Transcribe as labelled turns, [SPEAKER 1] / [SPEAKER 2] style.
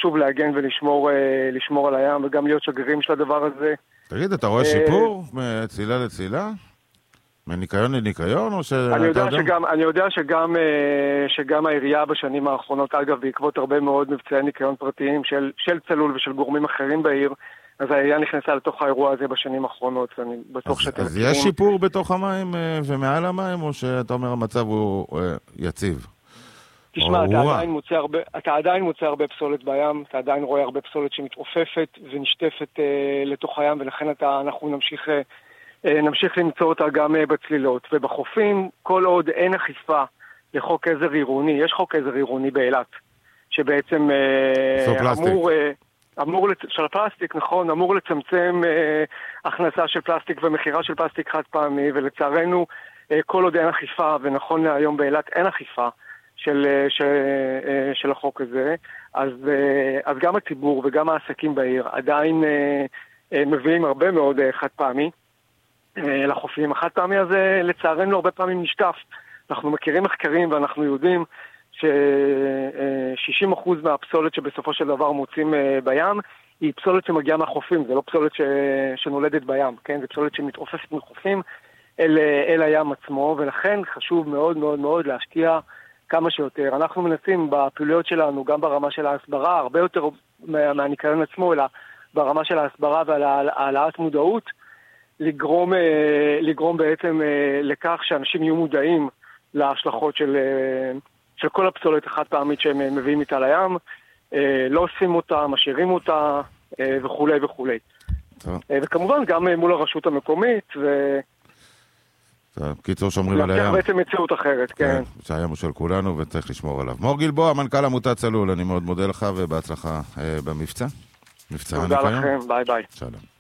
[SPEAKER 1] חשוב להגן ולשמור על הים, וגם להיות שגרירים של הדבר הזה.
[SPEAKER 2] תגיד, אתה רואה שיפור מצילה לצילה? מניקיון לניקיון, או
[SPEAKER 1] אני יודע שגם העירייה בשנים האחרונות, אגב, בעקבות הרבה מאוד מבצעי ניקיון פרטיים של צלול ושל גורמים אחרים בעיר, אז העירייה נכנסה לתוך האירוע הזה בשנים האחרונות, ואני בטוח שאתם
[SPEAKER 2] אז יש שיפור בתוך המים ומעל המים, או שאתה אומר המצב הוא יציב?
[SPEAKER 1] תשמע, אתה עדיין מוצא הרבה פסולת בים, אתה עדיין רואה הרבה פסולת שמתעופפת ונשטפת לתוך הים, ולכן אנחנו נמשיך למצוא אותה גם בצלילות. ובחופים, כל עוד אין אכיפה לחוק עזר עירוני, יש חוק עזר עירוני באילת, שבעצם של הפלסטיק, נכון, אמור לצמצם הכנסה של פלסטיק ומחירה של פלסטיק חד פעמי, ולצערנו כל עוד אין אכיפה, ונכון להיום באילת אין אכיפה של החוק הזה, אז גם הציבור וגם העסקים בעיר עדיין מביאים הרבה מאוד חד פעמי לחופים. החד פעמי הזה לצערנו הרבה פעמים נשטף. אנחנו מכירים מחקרים ואנחנו יודעים ש60% מהפסולת שבסופו של דבר מוצאים בים היא פסולת שמגיעה מהחופים, זה לא פסולת שנולדת בים, כן? זה פסולת שמתעופפת מחופים אל הים עצמו, ולכן חשוב מאוד מאוד מאוד להשקיע כמה שיותר. אנחנו מנסים בפעילויות שלנו, גם ברמה של ההסברה, הרבה יותר מהניקיון עצמו, אלא ברמה של ההסברה ועל העלאת מודעות, לגרום בעצם לכך שאנשים יהיו מודעים להשלכות של כל הפסולת החד פעמית שהם מביאים איתה לים, לא עושים אותה, משאירים אותה וכו' וכו'. וכמובן גם מול הרשות המקומית
[SPEAKER 2] קיצור שומרים על הים.
[SPEAKER 1] בעצם מציאות אחרת, כן.
[SPEAKER 2] שהים הוא של כולנו וצריך לשמור עליו. מור גלבוע, מנכ"ל עמותת צלול, אני מאוד מודה לך ובהצלחה במבצע.
[SPEAKER 1] תודה לכם, ביי ביי.
[SPEAKER 2] שלום.